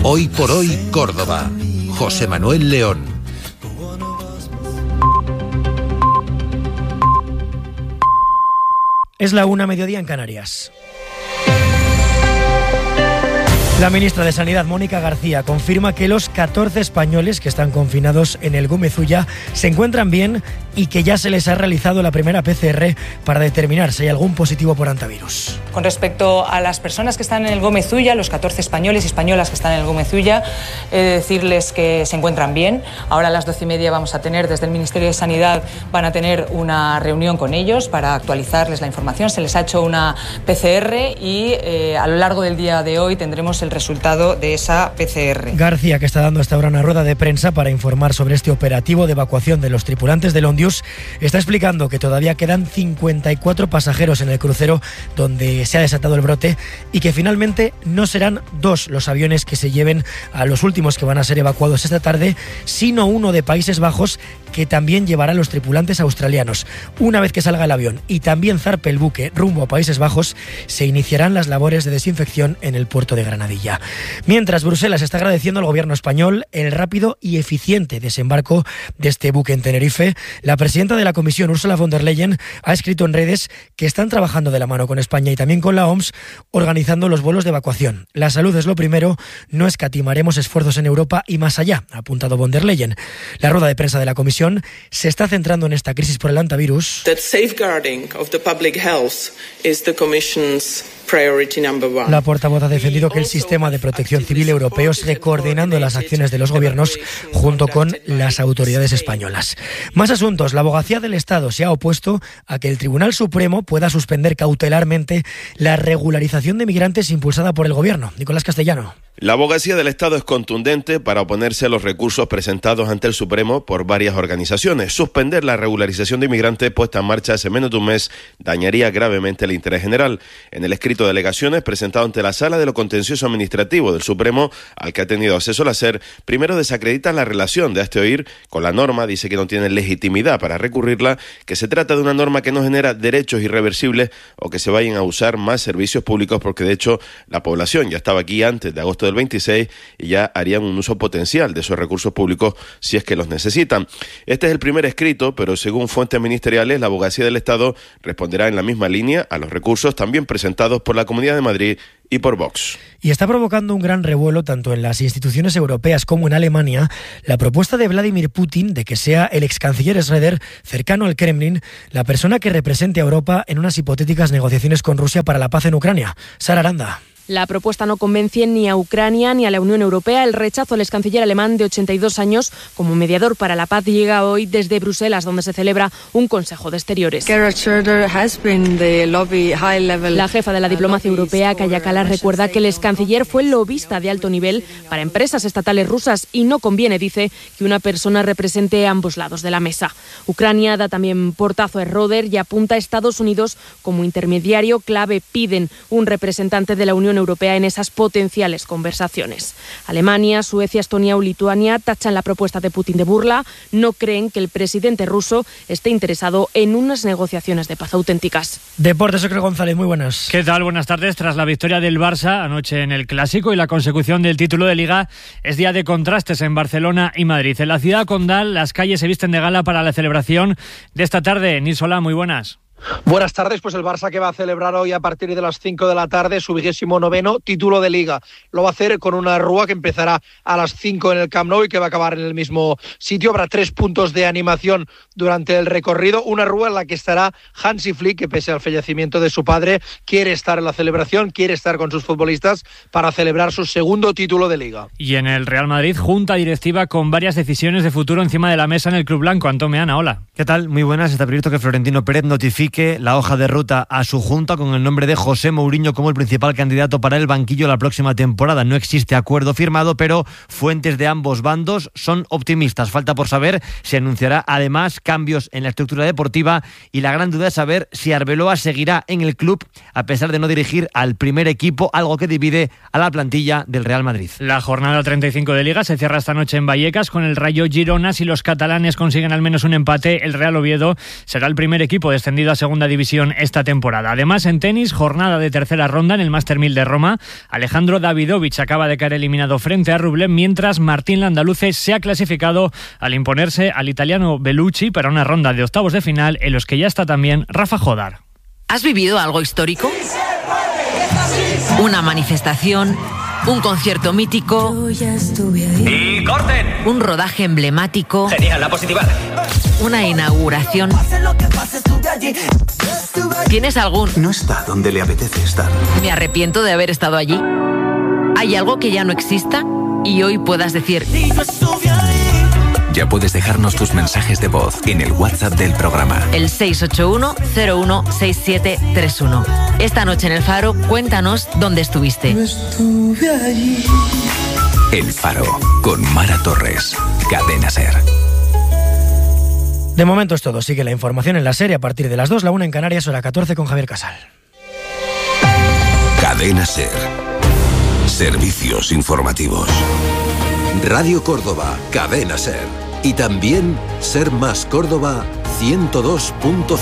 Hoy por hoy, Córdoba. José Manuel León. Es la 1:00 en Canarias. La ministra de Sanidad, Mónica García, confirma que los 14 españoles que están confinados en el Gómez Ulla se encuentran bien y que ya se les ha realizado la primera PCR para determinar si hay algún positivo por hantavirus. Con respecto a las personas que están en el Gómez Ulla, los 14 españoles y españolas que están en el Gómez Ulla, he de decirles que se encuentran bien. Ahora a las 12:30 vamos a tener, desde el Ministerio de Sanidad, van a tener una reunión con ellos para actualizarles la información. Se les ha hecho una PCR y a lo largo del día de hoy tendremos el resultado de esa PCR. García, que está dando hasta ahora una rueda de prensa para informar sobre este operativo de evacuación de los tripulantes del Ondius, está explicando que todavía quedan 54 pasajeros en el crucero donde se ha desatado el brote y que finalmente no serán 2 los aviones que se lleven a los últimos que van a ser evacuados esta tarde, sino uno de Países Bajos que también llevará a los tripulantes australianos. Una vez que salga el avión y también zarpe el buque rumbo a Países Bajos, se iniciarán las labores de desinfección en el puerto de Granadilla. Mientras, Bruselas está agradeciendo al gobierno español el rápido y eficiente desembarco de este buque en Tenerife. La presidenta de la Comisión, Ursula von der Leyen, ha escrito en redes que están trabajando de la mano con España y también con la OMS, organizando los vuelos de evacuación. La salud es lo primero, no escatimaremos esfuerzos en Europa y más allá, ha apuntado von der Leyen. La rueda de prensa de la Comisión se está centrando en esta crisis por el hantavirus. La portavoz ha defendido que el sistema de protección civil europeo sigue coordinando las acciones de los gobiernos junto con las autoridades españolas. Más asuntos. La Abogacía del Estado se ha opuesto a que el Tribunal Supremo pueda suspender cautelarmente la regularización de migrantes impulsada por el gobierno. Nicolás Castellano. La Abogacía del Estado es contundente para oponerse a los recursos presentados ante el Supremo por varias organizaciones. Suspender la regularización de inmigrantes puesta en marcha hace menos de un mes dañaría gravemente el interés general. En el escrito de alegaciones presentado ante la Sala de lo Contencioso Administrativo del Supremo, al que ha tenido acceso la SER, primero desacreditan la relación de este oír con la norma, dice que no tiene legitimidad para recurrirla, que se trata de una norma que no genera derechos irreversibles o que se vayan a usar más servicios públicos, porque de hecho la población ya estaba aquí antes de agosto del 26 y ya harían un uso potencial de esos recursos públicos si es que los necesitan. Este es el primer escrito, pero según fuentes ministeriales, la Abogacía del Estado responderá en la misma línea a los recursos también presentados por la Comunidad de Madrid y por Vox. Y está provocando un gran revuelo tanto en las instituciones europeas como en Alemania la propuesta de Vladimir Putin de que sea el ex canciller Schröder, cercano al Kremlin, la persona que represente a Europa en unas hipotéticas negociaciones con Rusia para la paz en Ucrania. Sara Aranda. La propuesta no convence ni a Ucrania ni a la Unión Europea. El rechazo al ex canciller alemán de 82 años como mediador para la paz llega hoy desde Bruselas, donde se celebra un Consejo de Exteriores. La jefa de la diplomacia europea, Kaja Kallas, recuerda que el ex canciller fue lobista de alto nivel para empresas estatales rusas y no conviene, dice, que una persona represente ambos lados de la mesa. Ucrania da también portazo a Schröder y apunta a Estados Unidos como intermediario clave. Piden un representante de la Unión Europea en esas potenciales conversaciones. Alemania, Suecia, Estonia o Lituania tachan la propuesta de Putin de burla. No creen que el presidente ruso esté interesado en unas negociaciones de paz auténticas. Deportes, Óscar González, muy buenas. ¿Qué tal? Buenas tardes. Tras la victoria del Barça anoche en el Clásico y la consecución del título de Liga, es día de contrastes en Barcelona y Madrid. En la ciudad condal, las calles se visten de gala para la celebración de esta tarde. Nils Solá, muy buenas. Buenas tardes, pues el Barça que va a celebrar hoy a partir de las 5 de la tarde su 29º título de Liga. Lo va a hacer con una rúa que empezará a las 5 en el Camp Nou y que va a acabar en el mismo sitio. Habrá 3 puntos de animación durante el recorrido. Una rúa en la que estará Hansi Flick, que pese al fallecimiento de su padre, quiere estar en la celebración, quiere estar con sus futbolistas para celebrar su segundo título de Liga. Y en el Real Madrid, junta directiva con varias decisiones de futuro encima de la mesa en el Club Blanco. Antón Meana, hola. ¿Qué tal? Muy buenas. Está previsto que Florentino Pérez notifique la hoja de ruta a su junta con el nombre de José Mourinho como el principal candidato para el banquillo la próxima temporada. No existe acuerdo firmado, pero fuentes de ambos bandos son optimistas. Falta por saber si anunciará además cambios en la estructura deportiva y la gran duda es saber si Arbeloa seguirá en el club a pesar de no dirigir al primer equipo, algo que divide a la plantilla del Real Madrid. La jornada 35 de Liga se cierra esta noche en Vallecas con el Rayo Girona. Si los catalanes consiguen al menos un empate, el Real Oviedo será el primer equipo descendido a segunda división esta temporada. Además, en tenis, jornada de tercera ronda en el Master 1000 de Roma. Alejandro Davidovich acaba de caer eliminado frente a Rublev, mientras Martín Landaluce se ha clasificado al imponerse al italiano Bellucci para una ronda de octavos de final en los que ya está también Rafa Jodar. ¿Has vivido algo histórico? Una manifestación, un concierto mítico. ¡Y corten! Un rodaje emblemático. Genial, la positiva. Una inauguración. ¿Tienes algún? No está donde le apetece estar. Me arrepiento de haber estado allí. ¿Hay algo que ya no exista y hoy puedas decir? Ya puedes dejarnos tus mensajes de voz en el WhatsApp del programa. El 681-016731. Esta noche en El Faro, cuéntanos dónde estuviste. El Faro, con Mara Torres. Cadena SER. De momento es todo. Sigue la información en la serie a partir de las 2, la 1 en Canarias, hora 14 con Javier Casal. Cadena SER. Servicios informativos. Radio Córdoba, Cadena SER. Y también Ser Más Córdoba 102.0.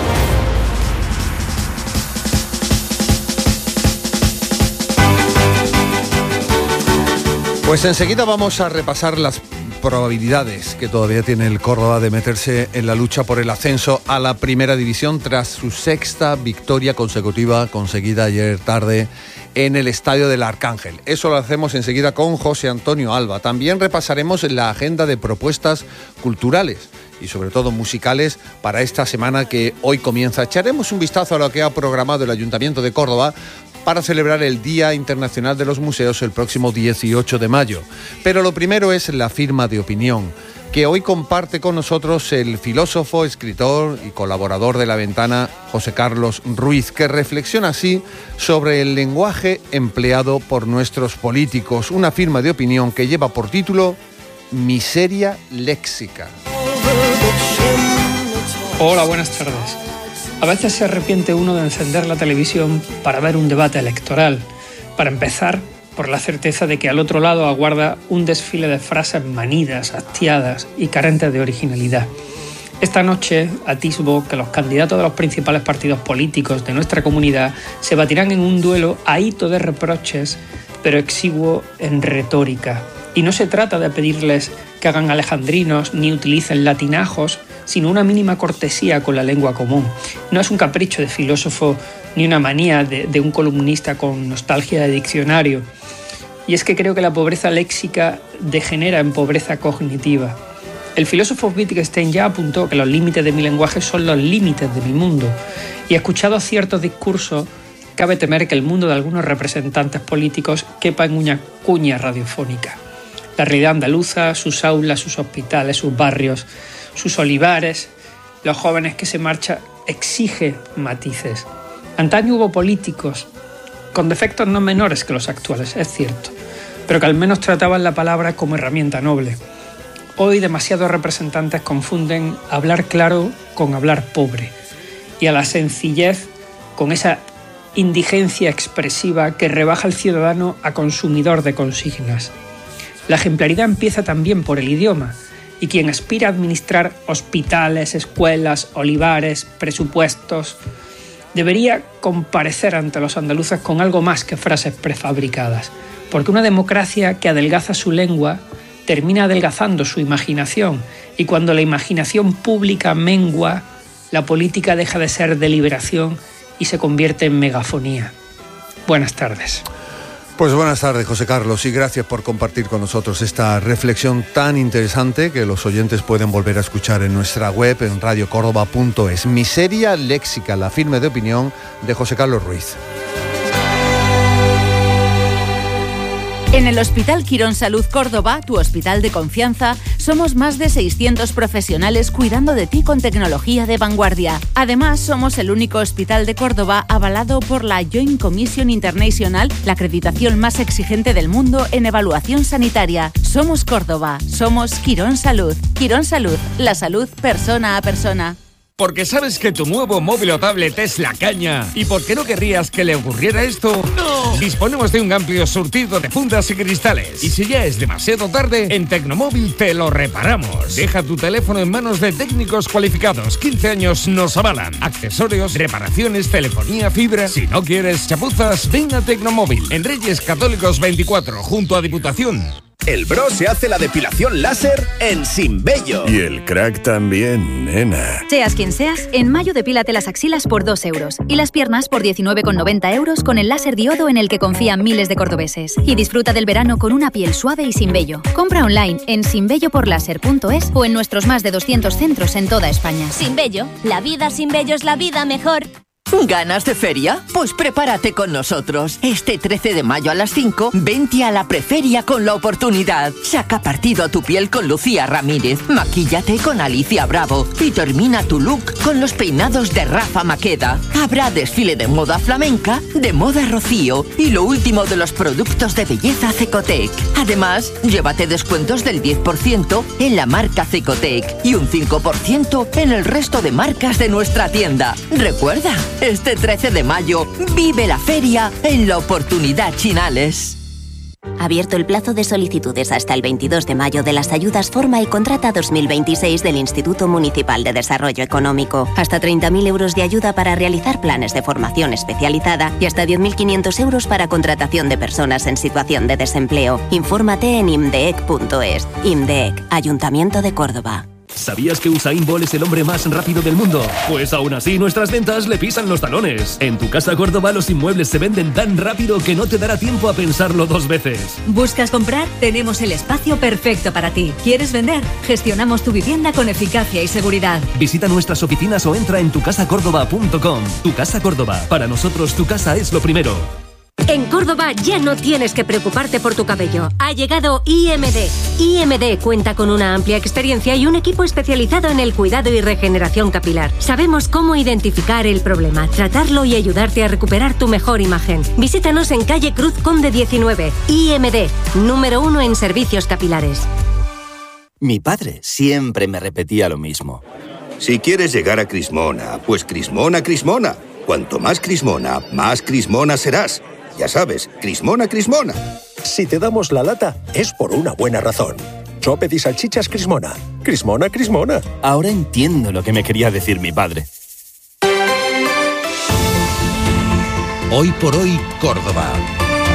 Pues enseguida vamos a repasar las probabilidades que todavía tiene el Córdoba de meterse en la lucha por el ascenso a la primera división tras su sexta victoria consecutiva conseguida ayer tarde en el Estadio del Arcángel. Eso lo hacemos enseguida con José Antonio Alba. También repasaremos la agenda de propuestas culturales y sobre todo musicales para esta semana que hoy comienza. Echaremos un vistazo a lo que ha programado el Ayuntamiento de Córdoba para celebrar el Día Internacional de los Museos el próximo 18 de mayo. Pero lo primero es la firma de opinión, que hoy comparte con nosotros el filósofo, escritor y colaborador de La Ventana, José Carlos Ruiz, que reflexiona así sobre el lenguaje empleado por nuestros políticos. Una firma de opinión que lleva por título Miseria léxica. Hola, buenas tardes. A veces se arrepiente uno de encender la televisión para ver un debate electoral. Para empezar, por la certeza de que al otro lado aguarda un desfile de frases manidas, hastiadas y carentes de originalidad. Esta noche atisbo que los candidatos de los principales partidos políticos de nuestra comunidad se batirán en un duelo ahito de reproches, pero exiguo en retórica. Y no se trata de pedirles que hagan alejandrinos ni utilicen latinajos, sino una mínima cortesía con la lengua común. No es un capricho de filósofo ni una manía de un columnista con nostalgia de diccionario. Y es que creo que la pobreza léxica degenera en pobreza cognitiva. El filósofo Wittgenstein ya apuntó que los límites de mi lenguaje son los límites de mi mundo. Y escuchados ciertos discursos, cabe temer que el mundo de algunos representantes políticos quepa en una cuña radiofónica. La realidad andaluza, sus aulas, sus hospitales, sus barrios, sus olivares, los jóvenes que se marchan, exige matices. Antaño hubo políticos con defectos no menores que los actuales, es cierto, pero que al menos trataban la palabra como herramienta noble. Hoy demasiados representantes confunden hablar claro con hablar pobre, y a la sencillez con esa indigencia expresiva que rebaja al ciudadano a consumidor de consignas. La ejemplaridad empieza también por el idioma, y quien aspira a administrar hospitales, escuelas, olivares, presupuestos, debería comparecer ante los andaluces con algo más que frases prefabricadas, porque una democracia que adelgaza su lengua termina adelgazando su imaginación, y cuando la imaginación pública mengua, la política deja de ser deliberación y se convierte en megafonía. Buenas tardes. Pues buenas tardes, José Carlos, y gracias por compartir con nosotros esta reflexión tan interesante que los oyentes pueden volver a escuchar en nuestra web en radiocórdoba.es. Miseria léxica, la firma de opinión de José Carlos Ruiz. En el Hospital Quirón Salud Córdoba, tu hospital de confianza, somos más de 600 profesionales cuidando de ti con tecnología de vanguardia. Además, somos el único hospital de Córdoba avalado por la Joint Commission International, la acreditación más exigente del mundo en evaluación sanitaria. Somos Córdoba, somos Quirón Salud. Quirón Salud, la salud persona a persona. porque sabes que tu nuevo móvil o tablet es la caña. ¿Y por qué no querrías que le ocurriera esto? ¡No! Disponemos de un amplio surtido de fundas y cristales. Y si ya es demasiado tarde, en Tecnomóvil te lo reparamos. Deja tu teléfono en manos de técnicos cualificados. 15 años nos avalan. Accesorios, reparaciones, telefonía, fibra. Si no quieres chapuzas, ven a Tecnomóvil. En Reyes Católicos 24, junto a Diputación. El bro se hace la depilación láser en Sinbello. Y el crack también, nena. Seas quien seas, en mayo depílate las axilas por 2 euros y las piernas por 19,90 euros con el láser diodo en el que confían miles de cordobeses. Y disfruta del verano con una piel suave y sin vello. Compra online en sinbelloporlaser.es o en nuestros más de 200 centros en toda España. Sinbello, la vida sin vello es la vida mejor. ¿Ganas de feria? Pues prepárate con nosotros. Este 13 de mayo a las 5, vente a la Preferia con la oportunidad. Saca partido a tu piel con Lucía Ramírez, maquíllate con Alicia Bravo y termina tu look con los peinados de Rafa Maqueda. Habrá desfile de moda flamenca, de moda Rocío y lo último de los productos de belleza Cecotec. Además, llévate descuentos del 10% en la marca Cecotec y un 5% en el resto de marcas de nuestra tienda. Recuerda, este 13 de mayo, vive la feria en la Oportunidad Chinales. Abierto el plazo de solicitudes hasta el 22 de mayo de las ayudas Forma y Contrata 2026 del Instituto Municipal de Desarrollo Económico. Hasta 30.000 euros de ayuda para realizar planes de formación especializada y hasta 10.500 euros para contratación de personas en situación de desempleo. Infórmate en imdeec.es. IMDEC, Ayuntamiento de Córdoba. ¿Sabías que Usain Bolt es el hombre más rápido del mundo? Pues aún así nuestras ventas le pisan los talones. En Tu Casa Córdoba los inmuebles se venden tan rápido que no te dará tiempo a pensarlo 2 veces. ¿Buscas comprar? Tenemos el espacio perfecto para ti. ¿Quieres vender? Gestionamos tu vivienda con eficacia y seguridad. Visita nuestras oficinas o entra en tucasacórdoba.com. Tu Casa Córdoba. Para nosotros tu casa es lo primero. En Córdoba ya no tienes que preocuparte por tu cabello. Ha llegado IMD. IMD cuenta con una amplia experiencia y un equipo especializado en el cuidado y regeneración capilar. Sabemos cómo identificar el problema, tratarlo y ayudarte a recuperar tu mejor imagen. Visítanos en calle Cruz Conde 19. IMD, número 1 en servicios capilares. Mi padre siempre me repetía lo mismo. Si quieres llegar a Crismona, pues Crismona, Crismona. Cuanto más Crismona serás. Ya sabes, Crismona, Crismona. Si te damos la lata, es por una buena razón. Soped y salchichas Crismona. Crismona, Crismona. Ahora entiendo lo que me quería decir mi padre. Hoy por hoy, Córdoba.